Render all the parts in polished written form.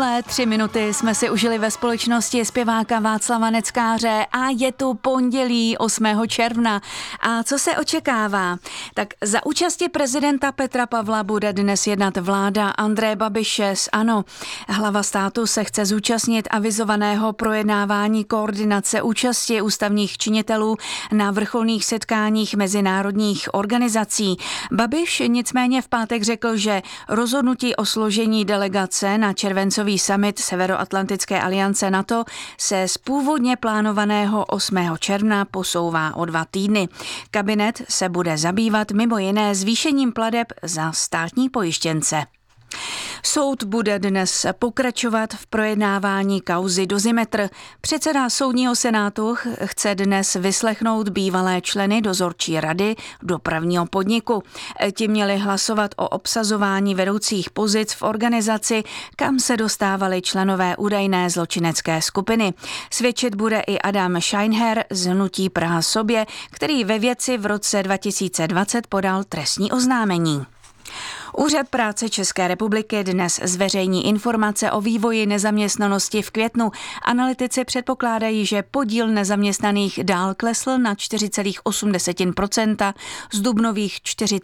Uplynulé 3 minuty jsme si užili ve společnosti zpěváka Václava Neckáře a je tu pondělí 8. června. A co se očekává? Tak za účasti prezidenta Petra Pavla bude dnes jednat vláda Andreje Babiše z ANO. Hlava státu se chce zúčastnit avizovaného projednávání koordinace účasti ústavních činitelů na vrcholných setkáních mezinárodních organizací. Babiš nicméně v pátek řekl, že rozhodnutí o složení delegace na červencový summit Severoatlantické aliance NATO se z původně plánovaného 8. června posouvá o 2 týdny. Kabinet se bude zabývat mimo jiné zvýšením plateb za státní pojištěnce. Soud bude dnes pokračovat v projednávání kauzy Dozimetr. Předseda soudního senátu chce dnes vyslechnout bývalé členy dozorčí rady dopravního podniku. Ti měli hlasovat o obsazování vedoucích pozic v organizaci, kam se dostávali členové údajné zločinecké skupiny. Svědčit bude i Adam Scheinher z hnutí Praha sobě, který ve věci v roce 2020 podal trestní oznámení. Úřad práce České republiky dnes zveřejní informace o vývoji nezaměstnanosti v květnu. Analytici předpokládají, že podíl nezaměstnaných dál klesl na 4,8% z dubnových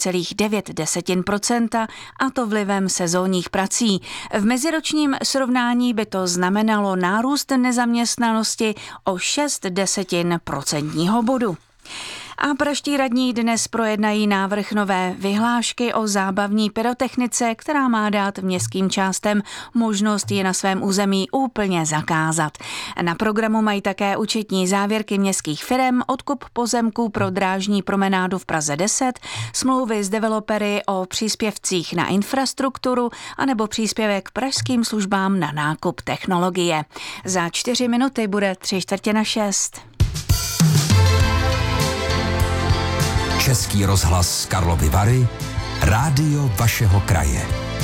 4,9%, a to vlivem sezónních prací. V meziročním srovnání by to znamenalo nárůst nezaměstnanosti o 0,6% bodu. A pražští radní dnes projednají návrh nové vyhlášky o zábavní pyrotechnice, která má dát městským částem možnost ji na svém území úplně zakázat. Na programu mají také účetní závěrky městských firem, odkup pozemků pro drážní promenádu v Praze 10, smlouvy s developery o příspěvcích na infrastrukturu anebo příspěvek pražským službám na nákup technologie. Za 4 minuty bude 5:45. Český rozhlas Karlovy Vary, rádio vašeho kraje.